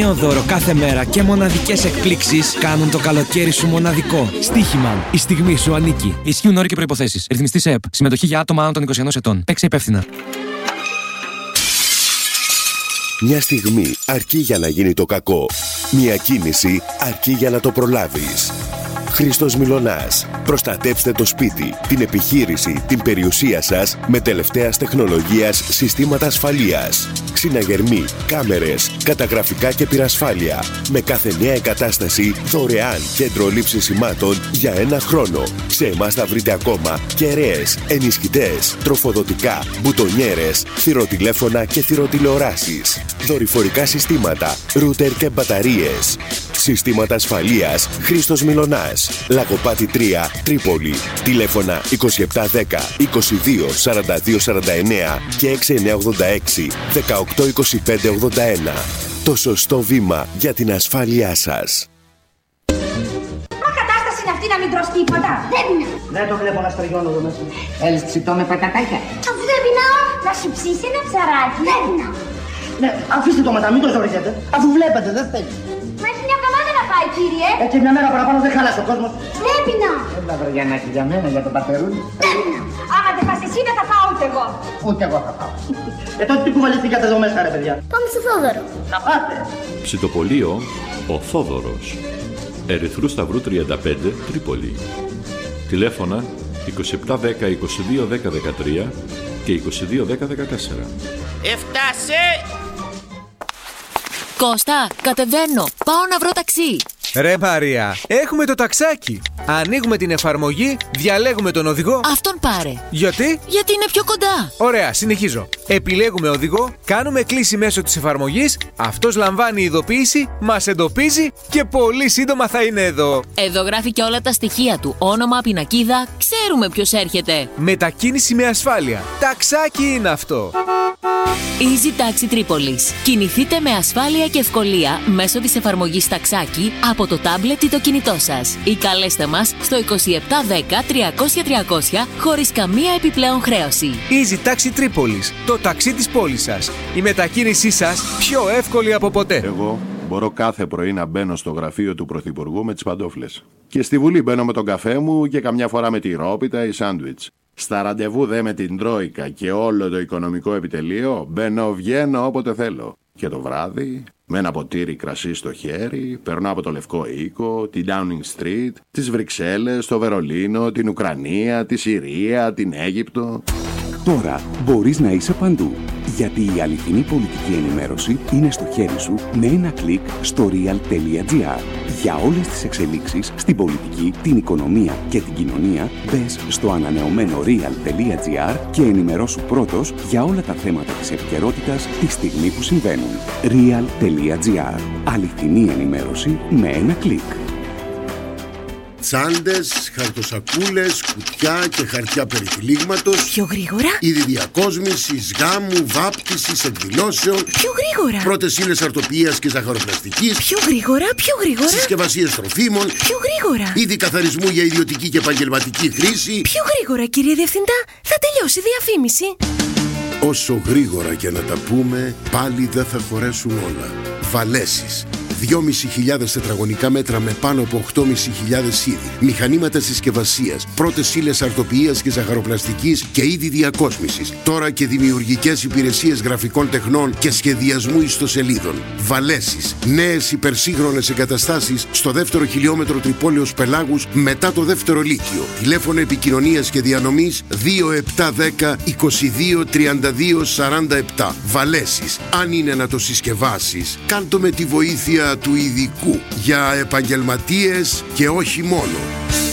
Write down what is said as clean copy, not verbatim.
νέο δώρο κάθε μέρα και μοναδικές εκπλήξεις κάνουν το καλοκαίρι σου μοναδικό. Στοίχημαν. Η στιγμή σου ανήκει. Ισχύουν όροι και προϋποθέσεις. Ρυθμιστής ΕΕΠ. Συμμετοχή για άτομα άνω των 21 ετών. Παίξε υπεύθυνα. Μια στιγμή αρκεί για να γίνει το κακό. Μια κίνηση αρκεί για να το προλάβεις. Χρήστος Μιλωνάς. Προστατεύστε το σπίτι, την επιχείρηση, την περιουσία σας με τελευταίας τεχνολογίας συστήματα ασφαλείας. Ξυναγερμοί, κάμερες, καταγραφικά και πυρασφάλεια. Με κάθε νέα εγκατάσταση δωρεάν κέντρο λήψης σημάτων για 1 χρόνο. Σε εμάς θα βρείτε ακόμα κεραίες, ενισχυτές, τροφοδοτικά, μπουτονιέρες, θηροτηλέφωνα και θηροτηλεοράσεις. Δορυφορικά συστήματα, ρούτερ και μπαταρίες. Συστήματα ασφαλείας Χρήστος Μιλωνάς. Λαγοπάτη 3, Τρίπολη. Τηλέφωνα 2710 22 42 49 και 6986 18 25 81. Το σωστό βήμα για την ασφάλειά σας. Μα κατάσταση είναι αυτή να μην τρως τίποτα. Δεν πεινάω. Δεν το βλέπω να στριγώνω εδώ μέσα. Έλες ψητό με πατατάκια. Αφού δεν πεινάω, να σου ψήσει ένα ψαράκι. Δεν πεινάω. Ναι, αφήστε το μετά, μην το ζοριζέτε. Αφού βλέπετε, δεν θέλει. Μα έχει μια εβδομάδα να πάει, κύριε. Έτσι μια μέρα παραπάνω δεν χαλάσει ο κόσμος. Δεν πεινάω. Έλα βαριανάκι για μένα, για τον πατερούλη. Δεν πεινάω. Άμα δεν πας εσύ, δεν θα πάω ούτε εγώ. Ούτε εγώ θα πάω. Τότε τι κουβαληθήκατε εδώ μέσα, ρε παιδιά. Πάμε στο Θόδωρο. Να πάτε. Ψητοπολείο ο Θόδωρος. Ερυθρού Σταυρού 35, Τρίπολη. Τηλέφωνα 2710 22 10 13 και 22 10 14. Έφτασε! Κώστα, κατεβαίνω. Πάω να βρω ταξί. Ρε Μαρία, έχουμε το ταξάκι. Ανοίγουμε την εφαρμογή, διαλέγουμε τον οδηγό. Αυτόν πάρε. Γιατί? Γιατί είναι πιο κοντά. Ωραία, συνεχίζω. Επιλέγουμε οδηγό, κάνουμε κλήση μέσω της εφαρμογής, αυτός λαμβάνει ειδοποίηση, μας εντοπίζει και πολύ σύντομα θα είναι εδώ. Εδώ γράφει και όλα τα στοιχεία του. Όνομα, πινακίδα, ξέρουμε ποιος έρχεται. Μετακίνηση με ασφάλεια. Ταξάκι είναι αυτό. Easy Taxi Tripolis. Κινηθείτε με ασφάλεια και ευκολία μέσω της εφαρμογής Ταξάκι από το τάμπλετ ή το κινητό σας. Ή καλέστε μας στο 2710 300 300 χωρίς καμία επιπλέον χρέωση. Easy Taxi Tripolis. Το ταξί της πόλης σας. Η μετακίνησή σας πιο εύκολη από ποτέ. Εγώ μπορώ κάθε πρωί να μπαίνω στο γραφείο του Πρωθυπουργού με τις παντόφλες. Και στη Βουλή μπαίνω με τον καφέ μου και καμιά φορά με τη ρόπιτα ή σάντουιτς. Στα ραντεβού δε με την Τρόικα και όλο το οικονομικό επιτελείο μπαίνω, βγαίνω όποτε θέλω. Και το βράδυ, με ένα ποτήρι κρασί στο χέρι, περνάω από το Λευκό Οίκο, την Downing Street, τις Βρυξέλλες, το Βερολίνο, την Ουκρανία, τη Συρία, την Αίγυπτο. Τώρα μπορείς να είσαι παντού, γιατί η αληθινή πολιτική ενημέρωση είναι στο χέρι σου με ένα κλικ στο real.gr. Για όλες τις εξελίξεις στην πολιτική, την οικονομία και την κοινωνία, μπες στο ανανεωμένο real.gr και ενημερώσου πρώτος για όλα τα θέματα της επικαιρότητας τη στιγμή που συμβαίνουν. real.gr. Αληθινή ενημέρωση με ένα κλικ. Τσάντες, χαρτοσακούλες, κουτιά και χαρτιά περιτυλίγματος. Πιο γρήγορα. Είδη διακόσμησης, γάμου, βάπτισης, εκδηλώσεων. Πιο γρήγορα. Πρώτες ύλες αρτοποιίας και ζαχαροπλαστικής. Πιο γρήγορα, πιο γρήγορα. Συσκευασίες τροφίμων. Πιο γρήγορα. Είδη καθαρισμού για ιδιωτική και επαγγελματική χρήση. Πιο γρήγορα, κύριε Διευθυντά. Θα τελειώσει η διαφήμιση. Όσο γρήγορα και να τα πούμε, πάλι δεν θα χωρέσουν όλα. Βαλέσεις. 2.500 τετραγωνικά μέτρα με πάνω από 8.500 είδη. Μηχανήματα συσκευασίας, πρώτες ύλες αρτοποιίας και ζαχαροπλαστικής και είδη διακόσμησης. Τώρα και δημιουργικές υπηρεσίες γραφικών τεχνών και σχεδιασμού ιστοσελίδων. Βαλέσεις. Νέες υπερσύγχρονες εγκαταστάσεις στο δεύτερο χιλιόμετρο Τρυπόλεως Πελάγους μετά το δεύτερο λύκειο. Τηλέφωνο επικοινωνίας και διανομής 2710 22 32 47. Βαλέσεις. Αν είναι να το συσκευάσεις, κάντο με τη βοήθεια του ειδικού για επαγγελματίες και όχι μόνο.